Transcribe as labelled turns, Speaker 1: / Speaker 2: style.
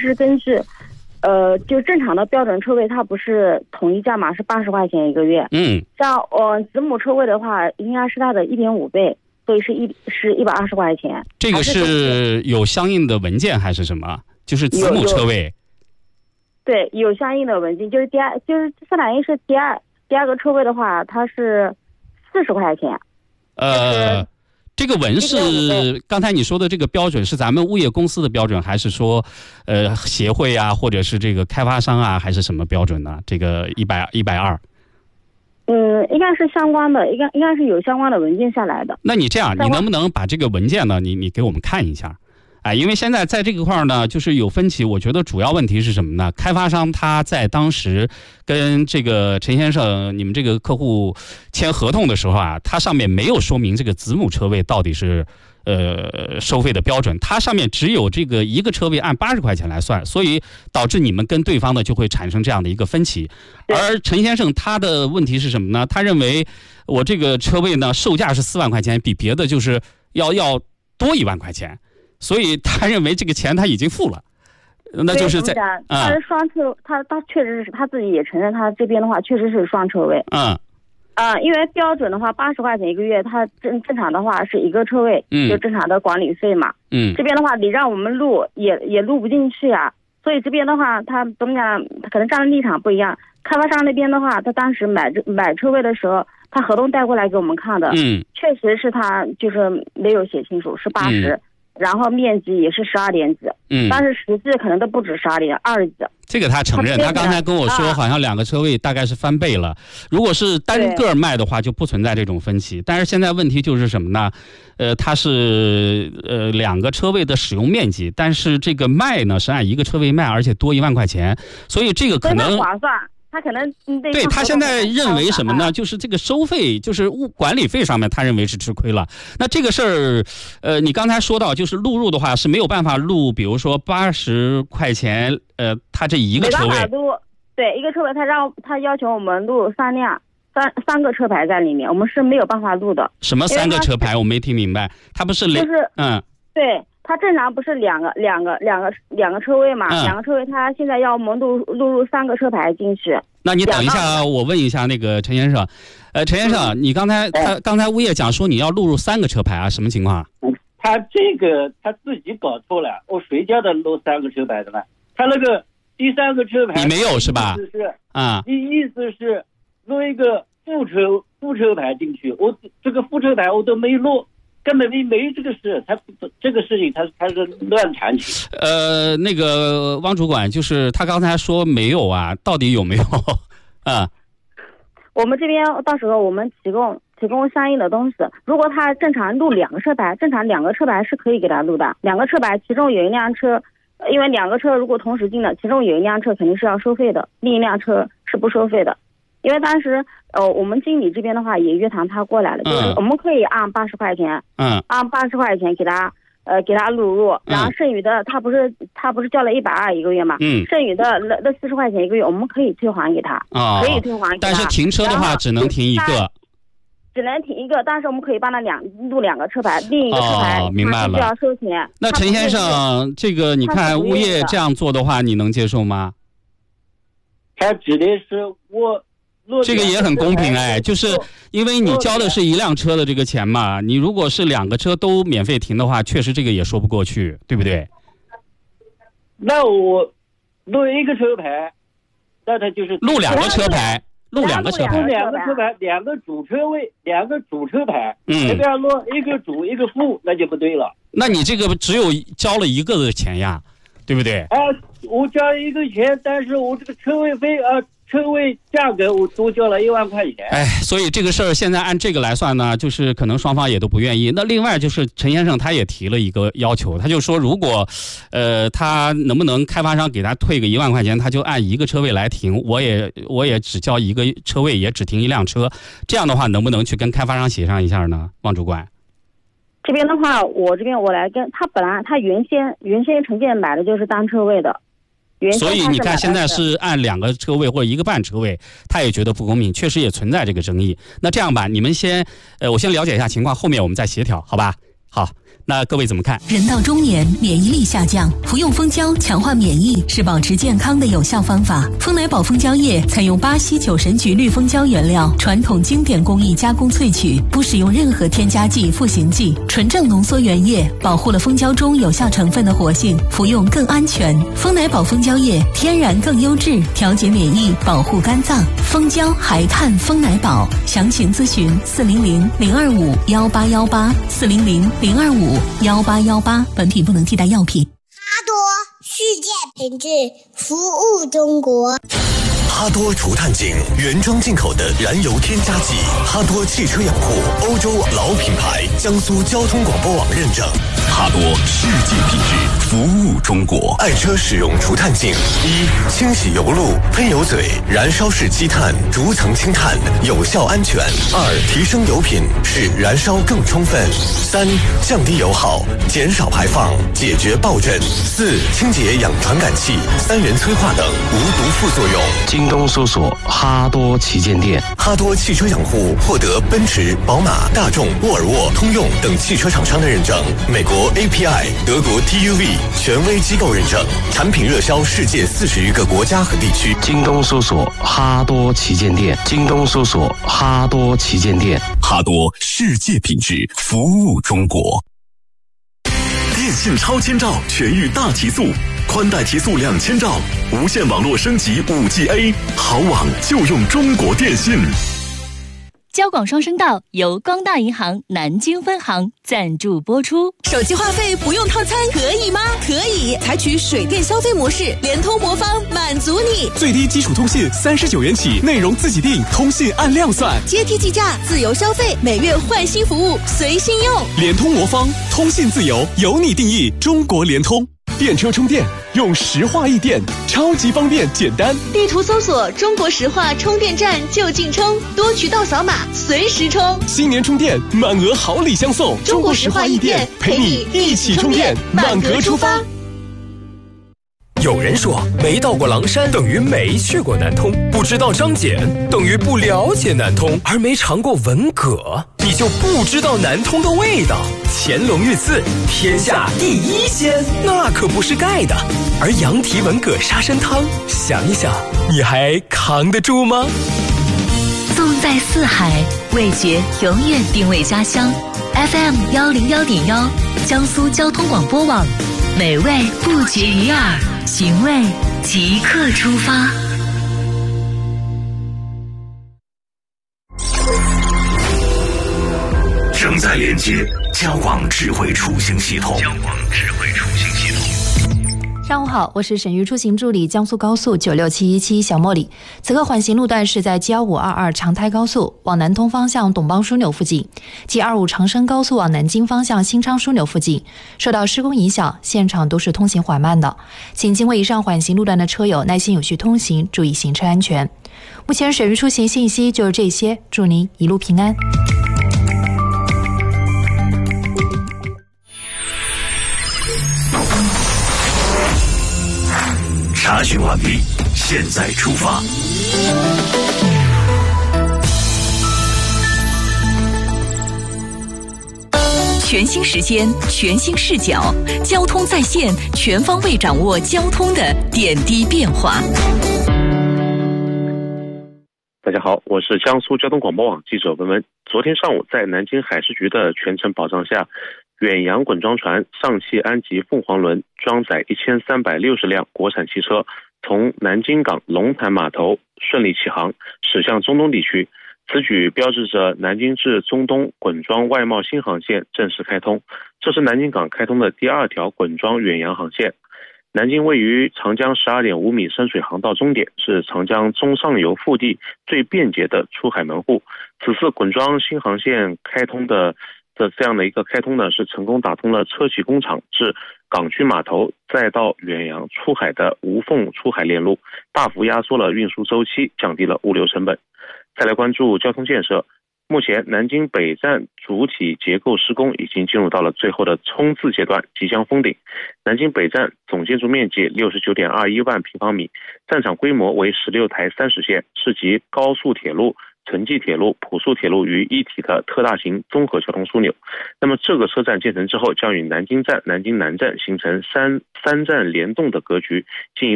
Speaker 1: 是根据，就正常的标准车位，它不是统一价嘛，是80块钱一个月。像子母车位的话，应该是它的1.5倍，所以是120块钱。
Speaker 2: 这个是有相应的文件还是什么？就是子母车位。
Speaker 1: 对，有相应的文件，就是相当于是第二个车位的话，它是40块钱。
Speaker 2: 这个文是刚才你说的这个标准是咱们物业公司的标准，还是说协会啊，或者是这个开发商啊，还是什么标准呢？这个120。
Speaker 1: 应该是相关的，应该是有相关的文件下来的。
Speaker 2: 那你这样，你能不能把这个文件呢，你给我们看一下？因为现在在这个块呢，就是有分歧。我觉得主要问题是什么呢？开发商他在当时跟这个陈先生你们这个客户签合同的时候啊，他上面没有说明这个子母车位到底是收费的标准，它上面只有这个一个车位按80块钱来算，所以导致你们跟对方呢就会产生这样的一个分歧。而陈先生他的问题是什么呢？他认为我这个车位呢售价是4万块钱，比别的就是要多1万块钱。所以他认为这个钱他已经付了，那就是在
Speaker 1: 他是双车，他确实是他自己也承认，他这边的话确实是双车位。因为标准的话80块钱一个月，他正常的话是一个车位，就正常的管理费嘛。这边的话你让我们录也录不进去啊，所以这边的话他怎么讲，他可能站的立场不一样。开发商那边的话，他当时买车位的时候，他合同带过来给我们看的，确实是他就是没有写清楚是80。然后面积也是12点几，但是实际可能都不止12点，20几。
Speaker 2: 这个他承认，他刚才跟我说，好像2个车位大概是翻倍了。如果是单个卖的话，就不存在这种分歧。但是现在问题就是什么呢？它是2个车位的使用面积，但是这个卖呢是按1个车位卖，而且多1万块钱，所以这个可能
Speaker 1: 划算。他可能
Speaker 2: 对他现在认为什么呢？就是这个收费，就是管理费上面，他认为是吃亏了。那这个事儿，你刚才说到，就是录入的话是没有办法录，比如说80块钱，他这一个车位，
Speaker 1: 没办法录，对，一个车位，他要求我们录3辆，3个车牌在里面，我们是没有办法录的。
Speaker 2: 什么3个车牌？我没听明白。他不是
Speaker 1: 就是对。他正常不是两个车位嘛？2个车位，他现在要我们录入3个车牌进去。
Speaker 2: 那你等一下，我问一下那个陈先生，陈先生，你刚才物业讲说你要录入3个车牌啊，什么情况？
Speaker 3: 他这个他自己搞错了，谁叫他录3个车牌的呢？他那个第3个车牌
Speaker 2: 你没有是吧？
Speaker 3: 意思是录一个副车牌进去，我这个副车牌我都没录。根本没这个事，这个事情他是乱谈起。
Speaker 2: 那个汪主管，就是他刚才说没有啊，到底有没有啊？
Speaker 1: 我们这边到时候我们提供相应的东西。如果他正常录2个车牌，正常2个车牌是可以给他录的。2个车牌，其中有一辆车，因为2个车如果同时进的，其中有一辆车肯定是要收费的，另一辆车是不收费的。因为当时我们经理这边的话也约谈他过来了，就是我们可以按80块钱，按80块钱给他录入，然后剩余的他不是交了120一个月嘛，剩余的那40块钱一个月我们可以退还给他，可以退还给他。
Speaker 2: 但是停车的话只能停一个。
Speaker 1: 只能停一个，但是我们可以帮他录2个车牌，另一个车牌
Speaker 2: 明白了，
Speaker 1: 就要收钱。
Speaker 2: 那陈先生，这个你看物业这样做的话，你能接受吗？
Speaker 3: 他指的是
Speaker 2: 这个也很公平就是因为你交的是1辆车的这个钱嘛，你如果是2个车都免费停的话，确实这个也说不过去，对不对？
Speaker 3: 那我录1个车牌，那他就是
Speaker 2: 录2个车牌，录2个车牌
Speaker 3: ，2个主车位，2个主车牌，这边录1个主1个副，那就不对了。
Speaker 2: 那你这个只有交了1个的钱呀，对不对？
Speaker 3: 我交1个钱，但是我这个车位费车位价格我多交了1万块钱。
Speaker 2: 所以这个事儿现在按这个来算呢，就是可能双方也都不愿意。那另外就是陈先生他也提了一个要求，他就说如果他能不能开发商给他退个1万块钱，他就按1个车位来停，我也只交1个车位，也只停1辆车，这样的话能不能去跟开发商协商一下呢？汪主管。
Speaker 1: 这边的话，我来跟他本来他原先陈建买的就是单车位的。
Speaker 2: 所以你看，现在是按2个车位或者1个半车位，他也觉得不公平，确实也存在这个争议。那这样吧，你们我先了解一下情况，后面我们再协调，好吧？好， 那各位怎么看？
Speaker 4: 人到中年，免疫力下降，服用蜂胶强化免疫是保持健康的有效方法。丰奶宝蜂胶液采用巴西酒神菊绿蜂胶原料，传统经典工艺加工萃取，不使用任何添加剂、赋形剂，纯正浓缩原液，保护了蜂胶中有效成分的活性，服用更安全。丰奶宝蜂胶液天然更优质，调节免疫，保护肝脏。蜂胶还看丰奶宝，详情咨询400-025-1881400-025-188，本品不能替代药品。
Speaker 5: 哈多世界品质，服务中国。
Speaker 6: 哈多除碳净原装进口的燃油添加剂，哈多汽车养护欧洲老品牌，江苏交通广播网认证。哈多世界品质，服务中国。爱车使用除碳净：一、清洗油路、喷油嘴、燃烧式积碳，逐层清碳，有效安全；二、提升油品，使燃烧更充分；三、降低油耗，减少排放，解决爆震；四、清洁氧传感器、三元催化等无毒副作用。
Speaker 7: 京东搜索哈多旗舰店。
Speaker 6: 哈多汽车养护获得奔驰、宝马、大众、沃尔沃、通用等汽车厂商的认证，美国 API、德国 TUV 权威机构认证，产品热销世界40余个国家和地区。
Speaker 7: 京东搜索哈多旗舰店。京东搜索哈多旗舰店。
Speaker 6: 哈多世界品质，服务中国。电信超千兆全域大提速，宽带提速2000兆，无线网络升级5G-A， 好网就用中国电信。
Speaker 8: 交广双声道由光大银行南京分行赞助播出。
Speaker 9: 手机话费不用套餐可以吗？可以，采取水电消费模式，联通魔方满足你。
Speaker 10: 最低基础通信39元起，内容自己定，通信按量算，
Speaker 9: 阶梯计价，自由消费，每月换新服务随心用。
Speaker 10: 联通魔方，通信自由由你定义，中国联通。电车充电用石化易电，超级方便简单。
Speaker 9: 地图搜索中国石化充电站就近充，多渠道扫码随时充。
Speaker 10: 新年充电满额好礼相送，
Speaker 9: 中国石化易电陪你一起充电，满格出发。
Speaker 11: 有人说没到过狼山等于没去过南通，不知道张謇等于不了解南通，而没尝过文蛤你就不知道南通的味道。乾隆御赐天下第一鲜，那可不是盖的。而羊蹄文蛤沙参汤，想一想你还扛得住吗？
Speaker 4: 纵在四海，味觉永远定位家乡。 FM 101.1，江苏交通广播网，美味不绝于耳，寻味即刻出发。
Speaker 6: 正在连接交广智慧出行系统。
Speaker 12: 上午好，我是省域出行助理江苏高速96717小茉莉。此刻缓行路段是在 G1522 长台高速往南通方向董邦枢纽附近， G25 长深高速往南京方向新昌枢纽附近。受到施工影响，现场都是通行缓慢的，请经过以上缓行路段的车友耐心有序通行，注意行车安全。目前省域出行信息就是这些，祝您一路平安。
Speaker 6: 查询完毕，现在出发。
Speaker 8: 全新时间，全新视角，交通在线，全方位掌握交通的点滴变化。
Speaker 13: 大家好，我是江苏交通广播网记者文文。昨天上午，在南京海事局的全程保障下，远洋滚装船上汽安吉凤凰轮装载1360辆国产汽车，从南京港龙潭码头顺利起航，驶向中东地区。此举标志着南京至中东滚装外贸新航线正式开通，这是南京港开通的第2条滚装远洋航线。南京位于长江12.5米深水航道终点，是长江中上游腹地最便捷的出海门户。此次滚装新航线开通的这样的一个开通呢，是成功打通了车企工厂至港区码头再到远洋出海的无缝出海链路，大幅压缩了运输周期，降低了物流成本。再来关注交通建设。目前南京北站主体结构施工已经进入到了最后的冲刺阶段，即将封顶。南京北站总建筑面积 69.21万平方米，站场规模为16台30线，是集高速铁路、 城际铁路、普速铁路于一体的特大型综合交通枢纽。那么这个车站建成之后，将与南京站、南京南站形成三站联动的格局，进一